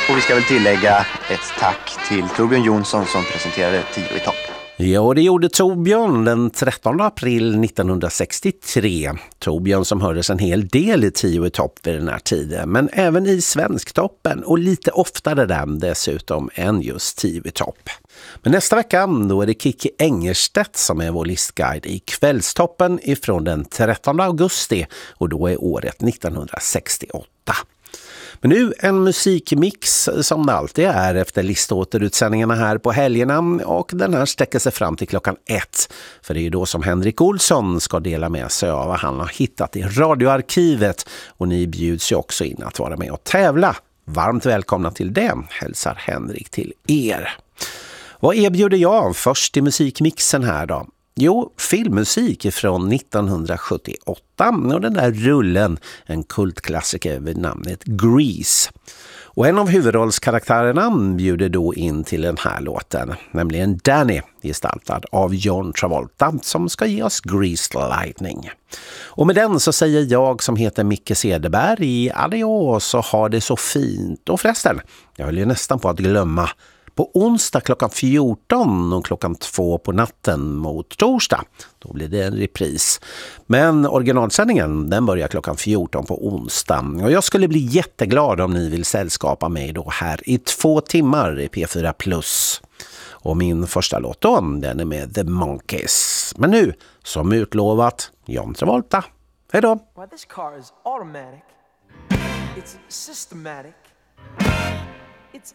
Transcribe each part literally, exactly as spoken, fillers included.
Och vi ska väl tillägga ett tack till Torbjörn Jonsson som presenterade tio i topp. Ja, det gjorde Torbjörn den trettonde april nittonhundrasextiotre. Torbjörn som hördes en hel del i tio i topp vid den här tiden, men även i Svensktoppen och lite oftare den dessutom än just tio i topp. Men nästa vecka då är det Kiki Engerstedt som är vår listguide i Kvällstoppen ifrån den trettonde augusti och då är året nittonhundrasextioåtta. Men nu en musikmix som det alltid är efter liståterutsändningarna här på helgerna, och den här sträcker sig fram till klockan ett. För det är ju då som Henrik Olsson ska dela med sig av vad han har hittat i radioarkivet, och ni bjuds ju också in att vara med och tävla. Varmt välkomna till det, hälsar Henrik till er. Vad erbjuder jag först i musikmixen här då? Jo, filmmusik från nittonhundrasjuttioåtta och den där rullen, en kultklassiker vid namnet Grease. Och en av huvudrollskaraktärerna bjuder då in till den här låten, nämligen Danny, gestaltad av John Travolta, som ska ge oss Grease Lightning. Och med den så säger jag som heter Micke Cederberg adios och ha det så fint. Och förresten, jag höll ju nästan på att glömma. På onsdag klockan fjorton och klockan två på natten mot torsdag, då blir det en repris. Men originalsändningen den börjar klockan fjorton på onsdag. Och jag skulle bli jätteglad om ni vill sällskapa mig då här i två timmar i P fyra plus. Och min första låt då, den är med The Monkees. Men nu, som utlovat, John Travolta. Hej då! Well, this car is automatic. It's systematic. It's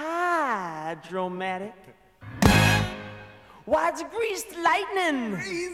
hydromatic. Why, it's greased lightning.